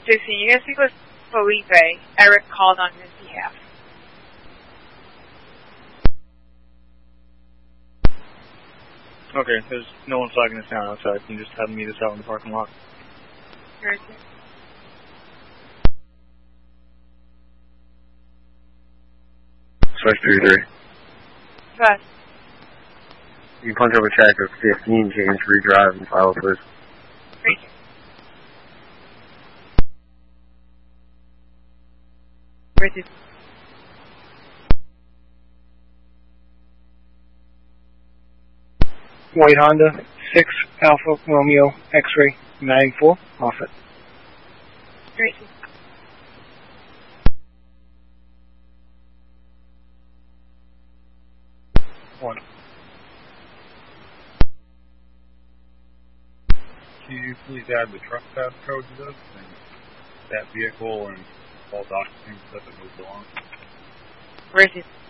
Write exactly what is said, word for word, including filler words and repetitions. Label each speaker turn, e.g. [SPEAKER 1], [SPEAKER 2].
[SPEAKER 1] Dixie, you can speak with Felipe. Eric called on his behalf.
[SPEAKER 2] Okay, there's no one flagging us down outside. You can just have them meet us out in the parking lot.
[SPEAKER 1] Very good.
[SPEAKER 3] Switch three three.
[SPEAKER 1] Bus.
[SPEAKER 3] You can punch over check of fifteen, change, redrive, and file, please.
[SPEAKER 1] Very good. Very good.
[SPEAKER 4] White Honda, six Alpha Romeo X-ray nine four, off it.
[SPEAKER 1] Great.
[SPEAKER 2] One. Can you please add the truck pass code to this and that vehicle and all documents that it moves along?
[SPEAKER 1] Very good.